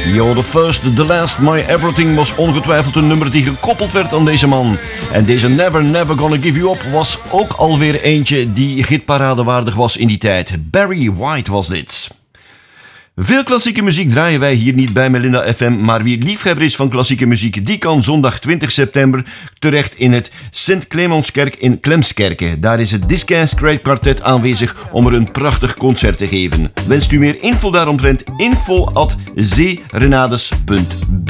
Yo, the first, the last, my everything was ongetwijfeld een nummer die gekoppeld werd aan deze man. En deze Never Never Gonna Give You Up was ook alweer eentje die hitparadewaardig was in die tijd. Barry White was dit. Veel klassieke muziek draaien wij hier niet bij Melinda FM, maar wie liefhebber is van klassieke muziek, die kan zondag 20 september terecht in het Sint-Clemenskerk in Klemskerke. Daar is het Discus Straight Quartet aanwezig om er een prachtig concert te geven. Wenst u meer info daaromtrent? info@zeerenades.be